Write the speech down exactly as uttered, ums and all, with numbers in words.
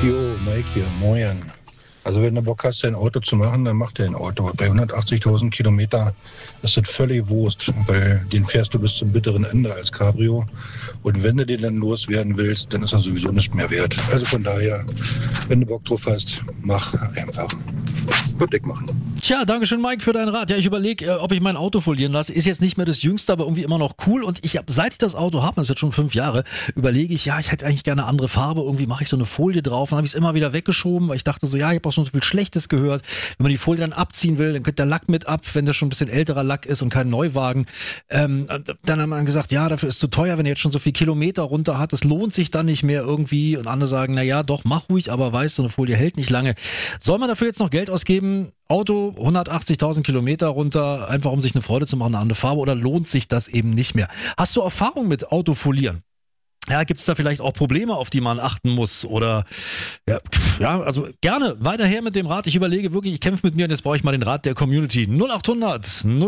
Jo, Mike hier, moin. Also wenn du Bock hast, dein Auto zu machen, dann mach dein Auto. Bei hundertachtzigtausend Kilometer ist das völlig Wurst, weil den fährst du bis zum bitteren Ende als Cabrio. Und wenn du den dann loswerden willst, dann ist er sowieso nicht mehr wert. Also von daher, wenn du Bock drauf hast, mach einfach. Wird dick machen. Tja, dankeschön Mike für deinen Rat. Ja, ich überlege, äh, ob ich mein Auto folieren lasse. Ist jetzt nicht mehr das Jüngste, aber irgendwie immer noch cool. Und ich habe, seit ich das Auto habe, das ist jetzt schon fünf Jahre, überlege ich, ja, ich hätte eigentlich gerne eine andere Farbe. Irgendwie mache ich so eine Folie drauf. Dann habe ich es immer wieder weggeschoben, weil ich dachte so, ja, ich habe auch schon so viel Schlechtes gehört. Wenn man die Folie dann abziehen will, dann könnte der Lack mit ab, wenn das schon ein bisschen älterer Lack ist und kein Neuwagen. Ähm, dann haben wir gesagt, ja, dafür ist es zu teuer, wenn er jetzt schon so viel Kilometer runter hat. Das lohnt sich dann nicht mehr irgendwie. Und andere sagen, na ja, doch, mach ruhig, aber weißt du, eine Folie hält nicht lange. Soll man dafür jetzt noch Geld ausgeben? Auto, hundertachtzigtausend Kilometer runter, einfach um sich eine Freude zu machen, eine andere Farbe, oder lohnt sich das eben nicht mehr? Hast du Erfahrung mit Autofolieren? Ja, gibt es da vielleicht auch Probleme, auf die man achten muss? Oder ja, ja, also gerne weiter her mit dem Rat. Ich überlege wirklich, ich kämpfe mit mir und jetzt brauche ich mal den Rat der Community. null acht hundert